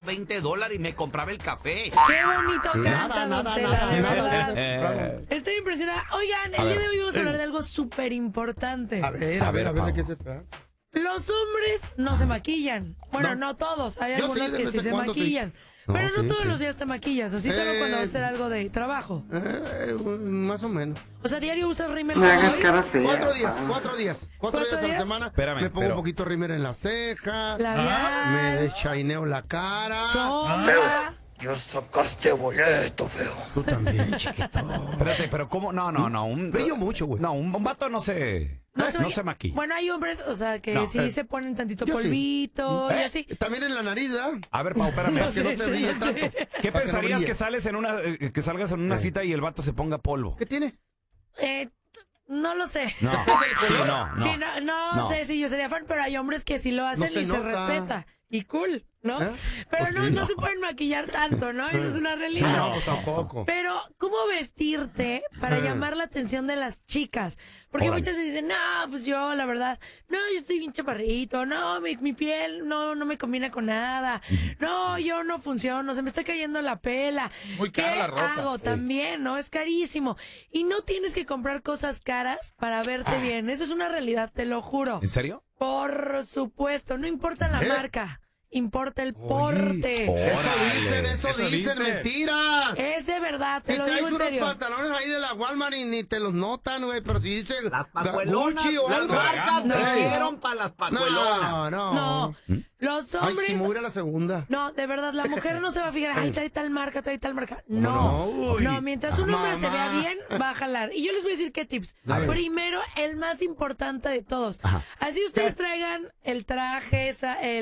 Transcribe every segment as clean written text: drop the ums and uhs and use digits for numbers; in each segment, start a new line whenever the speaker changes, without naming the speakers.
$20 y me compraba el café.
Qué bonito canta, don Tela, de verdad. Estoy impresionada. Oigan, el día de hoy vamos a hablar de algo súper importante.
A ver, ¿de qué se trata?
Los hombres no se maquillan. Bueno, no todos. Hay algunos que sí se maquillan. Pero no todos los días te maquillas, o sí solo cuando vas a hacer algo de trabajo.
Más o menos.
O sea, diario usas rímel.
No hagas cara fea.
4 días a la semana.
Espérame,
me pongo un poquito de rímel en la ceja.
Labial.
Me deschaineo la cara.
Sombra.
Ya sacaste boleto, feo.
Tú también, chiquito.
Espérate, pero ¿cómo? No.
Brillo mucho, güey.
No, un vato no se maquilla.
Bueno, hay hombres, o sea, que sí se ponen tantito
yo sí.
polvito y así.
También en la nariz, ¿verdad?
A ver, Pau, espérame.
Para que no te brilles tanto.
¿Qué
Para que no
pensarías
brille.
que salgas en una cita y el vato se ponga polvo?
¿Qué tiene?
No lo sé.
No, sí, no.
Sí, no sé si yo sería fan, pero hay hombres que sí lo hacen
No
y
se
se
nota.
respeta. Y cool, ¿no? Pero no se pueden maquillar tanto, ¿no? Esa es una realidad.
No, pues tampoco.
Pero, ¿cómo vestirte para llamar la atención de las chicas? Porque
Órale.
muchas veces dicen, no, pues yo, la verdad, no, yo estoy bien chaparrito, no, mi piel no me combina con nada, no, yo no funciono, se me está cayendo la pela.
Muy
¿Qué
cara la ropa.
hago? También, ¿no? Es carísimo. Y no tienes que comprar cosas caras para verte bien. Eso es una realidad, te lo juro.
¿En serio?
Por supuesto, no importa la marca, importa el porte.
Eso dicen, mentira.
Es de verdad, te
Si
lo
traes
digo en
unos
serio.
pantalones ahí de la Walmart y ni te los notan, güey, pero si dice
Las pajuelonas,
Gucci o
las
algo.
marcas
No.
trajeron para las pajuelonas.
No, los
Ay,
hombres...
si me hubiera la segunda.
No, de verdad, la mujer no se va a fijar, ay, trae tal marca.
No, uy.
No, mientras un hombre se vea
Mamá.
bien, va a jalar. Y yo les voy a decir qué tips. Primero, el más importante de todos. Así ustedes traigan el traje,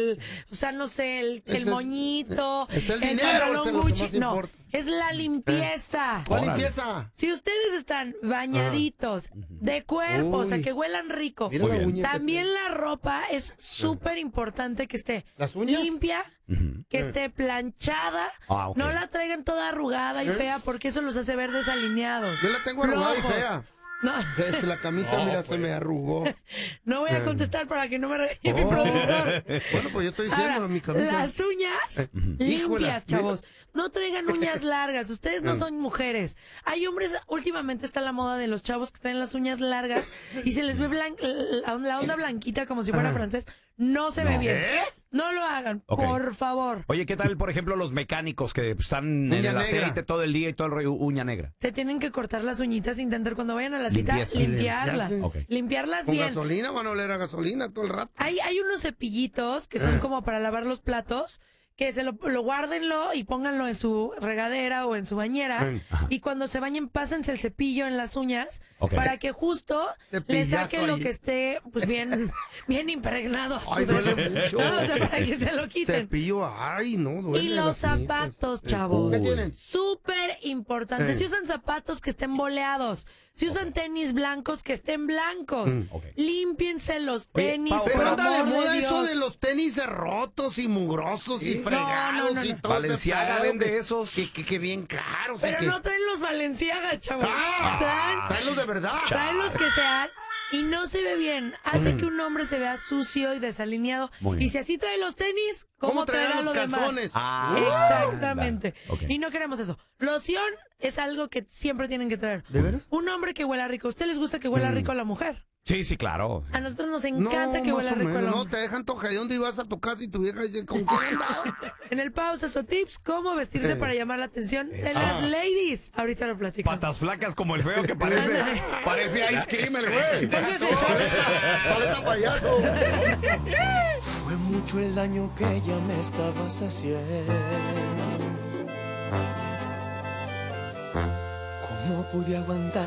el moñito,
es el
el
dinero,
pantalón
es lo que
Gucci.
más
No,
importa.
es la limpieza.
¿Cuál
Órale.
limpieza?
Si ustedes están bañaditos, de cuerpo, o sea,
Uy.
que huelan rico.
Mira
Muy
la
bien.
uña que
También la ropa es súper importante que esté
¿Las uñas?
limpia, que esté planchada,
Ah, ok.
no la traigan toda arrugada y fea porque eso los hace ver desalineados.
Yo la tengo arrugada y
Flojos.
fea.
No,
Es la camisa, mira, se me arrugó.
no voy a contestar para que no me regañe mi productor.
Bueno, pues yo estoy diciendo
Ahora,
mi camisa.
las uñas
Híjole,
limpias, chavos. No traigan uñas largas. Ustedes no son mujeres. Hay hombres, últimamente está la moda de los chavos que traen las uñas largas y se les ve la onda blanquita como si fuera francés. No se ve bien. No lo hagan,
Ok.
por favor.
Oye, ¿qué tal, por ejemplo, los mecánicos que están en
Uña
el
negra.
aceite todo el día y todo el rollo, uña negra?
Se tienen que cortar las uñitas e intentar cuando vayan a la cita
Limpieza.
limpiarlas.
Limpiarse.
Ok.
Limpiarlas
Con
bien.
gasolina van a oler a gasolina todo el rato.
Hay unos cepillitos que son como para lavar los platos, que se lo guárdenlo y pónganlo en su regadera o en su bañera. Y cuando se bañen, pásense el cepillo en las uñas
Ok.
para que justo le
Cepillazo
saquen lo
ahí.
que esté pues bien impregnado a su
Ay, duele
dedo.
mucho.
No, o sea, para que se lo quiten.
Cepillo, ay, no, duele.
Y los
las uñitas.
zapatos, chavos.
¿Qué tienen?
Súper importante. Si usan zapatos que estén boleados. Si usan tenis blancos, que estén blancos.
Ok.
Límpiense los
Oye,
tenis,
Pau,
por
Pero anda de
amor
moda
de
eso
Dios.
de los tenis rotos y mugrosos y fregados
No.
y todo
Balenciaga
ese pedo
vende
que-
esos.
Que bien caros.
Pero
y que...
no traen los Balenciaga, chavos.
Traen los de verdad.
Traen los que sean y no se ve bien. Hace que un hombre se vea sucio y desalineado.
Muy bien.
Y si así trae los tenis, ¿cómo
¿Cómo traerá
traerá lo
los
demás?
calzones?
Exactamente.
Ok.
Y no queremos eso. Loción es algo que siempre tienen que traer.
¿De veras?
Un hombre que huela rico. ¿A usted les gusta que huela rico a la mujer?
Sí, claro.
A nosotros nos encanta que
más
huela
o
rico el
menos.
hombre.
No, te dejan tojadeando y vas a tu casa y tu vieja dice, ¿con quién andaba?
En el pausas o tips, cómo vestirse para llamar la atención de las ladies. Ahorita lo platico.
Patas flacas como el feo que parece ice cream el güey.
Póngase short.
Paleta payaso.
Fue mucho el daño que ella me estabas haciendo. ¿Cómo pude aguantar